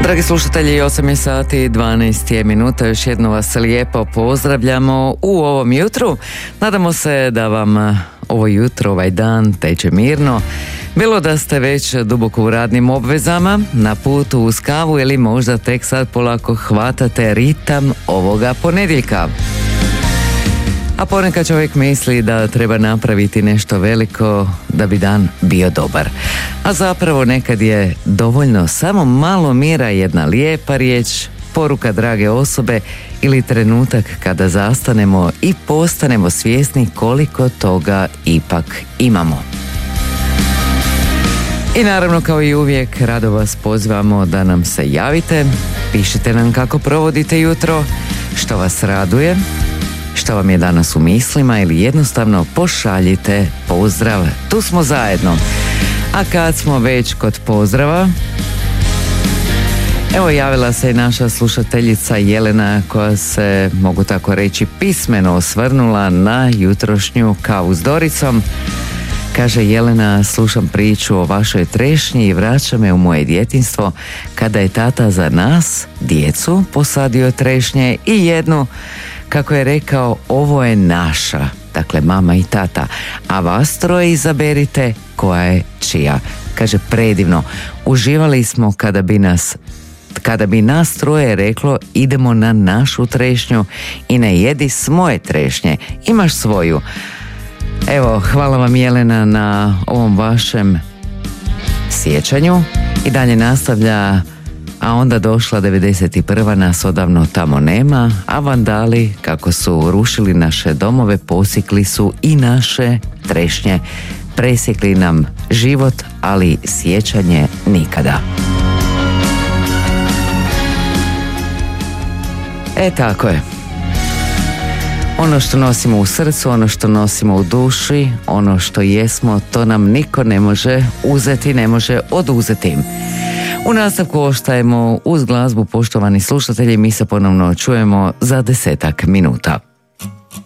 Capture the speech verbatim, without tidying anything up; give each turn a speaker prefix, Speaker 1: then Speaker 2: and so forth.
Speaker 1: Dragi slušatelji, osam je sati i dvanaest je minuta. Još jedno vas lijepo pozdravljamo u ovom jutru. Nadamo se da vam ovo jutro, ovaj dan teče mirno. Bilo da ste već duboko u radnim obvezama, na putu uz kavu ili možda tek sad polako hvatate ritam ovoga ponedjeljka. A ponekad čovjek misli da treba napraviti nešto veliko da bi dan bio dobar. A zapravo nekad je dovoljno samo malo mira, jedna lijepa riječ, poruka drage osobe ili trenutak kada zastanemo i postanemo svjesni koliko toga ipak imamo. I naravno, kao i uvijek, rado vas pozivamo da nam se javite, pišite nam kako provodite jutro, što vas raduje, što vam je danas u mislima ili jednostavno pošaljite pozdrav. Tu smo zajedno. A kad smo već kod pozdrava, evo javila se i naša slušateljica Jelena koja se, mogu tako reći, pismeno osvrnula na jutrošnju kavu s Doricom. Kaže Jelena, slušam priču o vašoj trešnji i vraća me u moje djetinjstvo kada je tata za nas, djecu, posadio trešnje i jednu, kako je rekao, ovo je naša, dakle mama i tata, a vas troje izaberite koja je čija. Kaže, predivno, uživali smo kada bi nas kada bi nas troje reklo idemo na našu trešnju i ne jedi s moje trešnje, imaš svoju. Evo, hvala vam Jelena na ovom vašem sjećanju. I dalje nastavlja, a onda došla devedeset prva, nas odavno tamo nema, a vandali, kako su rušili naše domove, posjekli su i naše trešnje. Presjekli nam život, ali sjećanje nikada. E, tako je. Ono što nosimo u srcu, ono što nosimo u duši, ono što jesmo, to nam niko ne može uzeti, ne može oduzeti. U nastavku ostajemo uz glazbu, poštovani slušatelji, mi se ponovno čujemo za desetak minuta.